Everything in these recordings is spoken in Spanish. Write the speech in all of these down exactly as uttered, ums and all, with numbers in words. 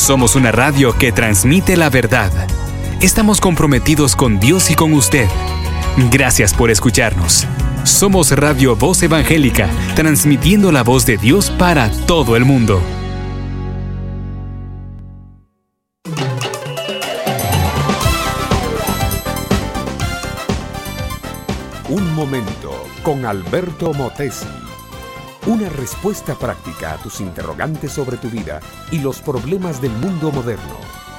Somos una radio que transmite la verdad. Estamos comprometidos con Dios y con usted. Gracias por escucharnos. Somos Radio Voz Evangélica, transmitiendo la voz de Dios para todo el mundo. Un momento con Alberto Motesi. Una respuesta práctica a tus interrogantes sobre tu vida y los problemas del mundo moderno.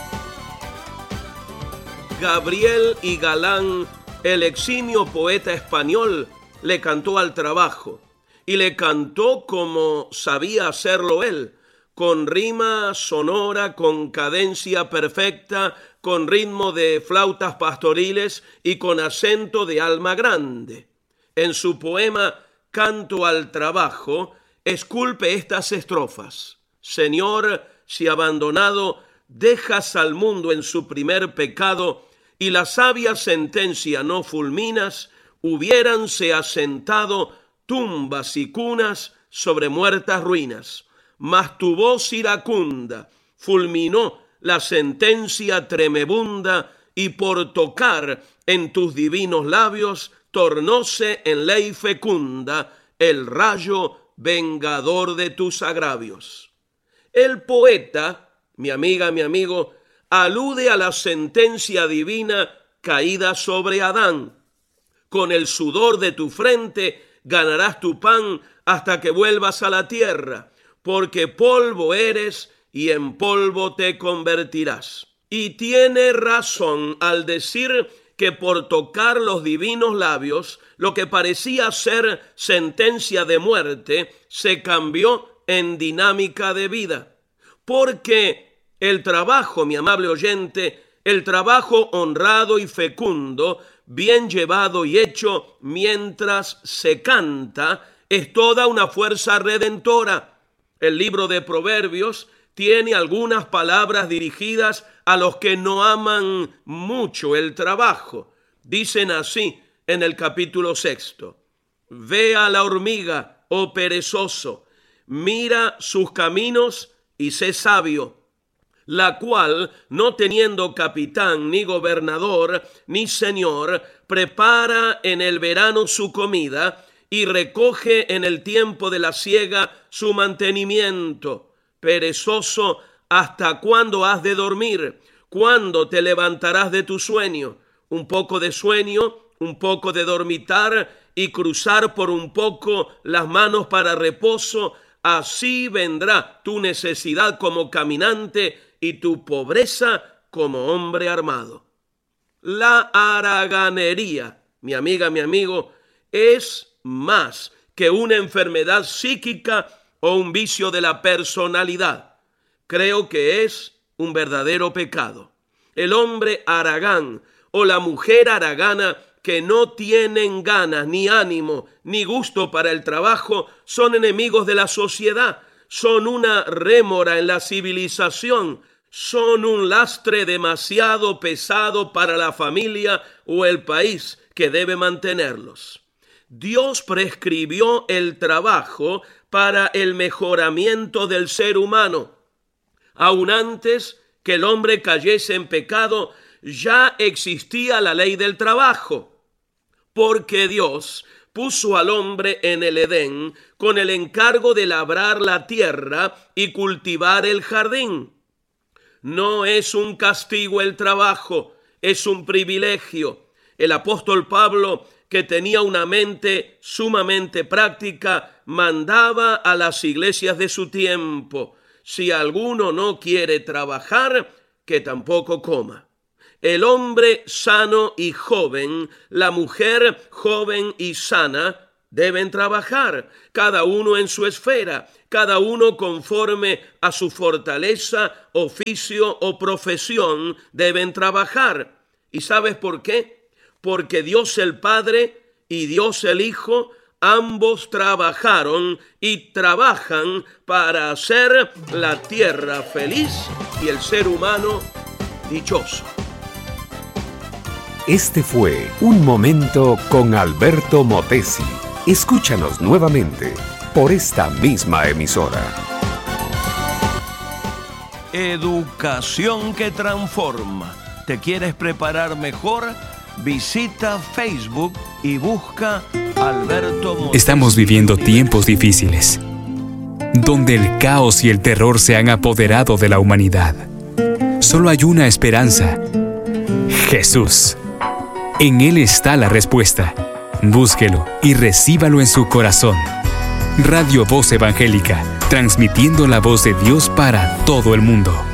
Gabriel y Galán, el eximio poeta español, le cantó al trabajo, y le cantó como sabía hacerlo él, con rima sonora, con cadencia perfecta, con ritmo de flautas pastoriles y con acento de alma grande. En su poema Canto al trabajo, esculpe estas estrofas. Señor, si abandonado dejas al mundo en su primer pecado y la sabia sentencia no fulminas, hubiéranse asentado tumbas y cunas sobre muertas ruinas. Mas tu voz iracunda fulminó la sentencia tremebunda y por tocar en tus divinos labios tornóse en ley fecunda el rayo vengador de tus agravios. El poeta, mi amiga, mi amigo, alude a la sentencia divina caída sobre Adán. Con el sudor de tu frente ganarás tu pan hasta que vuelvas a la tierra, porque polvo eres y en polvo te convertirás. Y tiene razón al decir que por tocar los divinos labios, lo que parecía ser sentencia de muerte, se cambió en dinámica de vida. Porque el trabajo, mi amable oyente, el trabajo honrado y fecundo, bien llevado y hecho mientras se canta, es toda una fuerza redentora. El libro de Proverbios tiene algunas palabras dirigidas a los que no aman mucho el trabajo. Dicen así en el capítulo sexto: Ve a la hormiga, oh perezoso, mira sus caminos y sé sabio, la cual, no teniendo capitán, ni gobernador, ni señor, prepara en el verano su comida y recoge en el tiempo de la siega su mantenimiento. Perezoso, ¿hasta cuándo has de dormir? ¿Cuándo te levantarás de tu sueño? Un poco de sueño, un poco de dormitar y cruzar por un poco las manos para reposo. Así vendrá tu necesidad como caminante y tu pobreza como hombre armado. La haraganería, mi amiga, mi amigo, es más que una enfermedad psíquica o un vicio de la personalidad. Creo que es un verdadero pecado. El hombre haragán o la mujer haragana que no tienen ganas, ni ánimo, ni gusto para el trabajo, son enemigos de la sociedad, son una rémora en la civilización, son un lastre demasiado pesado para la familia o el país que debe mantenerlos. Dios prescribió el trabajo para el mejoramiento del ser humano. Aún antes que el hombre cayese en pecado, ya existía la ley del trabajo, porque Dios puso al hombre en el Edén con el encargo de labrar la tierra y cultivar el jardín. No es un castigo el trabajo, es un privilegio. El apóstol Pablo, que tenía una mente sumamente práctica, mandaba a las iglesias de su tiempo: si alguno no quiere trabajar, que tampoco coma. El hombre sano y joven, la mujer joven y sana, deben trabajar, cada uno en su esfera, cada uno conforme a su fortaleza, oficio o profesión, deben trabajar. ¿Y sabes por qué? Porque Dios el Padre y Dios el Hijo, ambos trabajaron y trabajan para hacer la tierra feliz y el ser humano dichoso. Este fue Un Momento con Alberto Motesi. Escúchanos nuevamente por esta misma emisora. Educación que transforma. ¿Te quieres preparar mejor? Visita Facebook y busca Alberto Motesi. Estamos viviendo tiempos difíciles, donde el caos y el terror se han apoderado de la humanidad. Solo hay una esperanza: Jesús. En Él está la respuesta. Búsquelo y recíbalo en su corazón. Radio Voz Evangélica, transmitiendo la voz de Dios para todo el mundo.